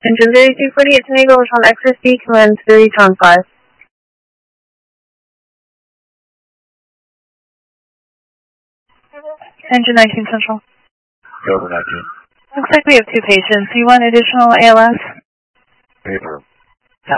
Engine 3248 to Eagle on XSD, command 3 5. Engine 19 Central. Over 19. Looks like we have 2 patients. Do you want additional ALS? Paper.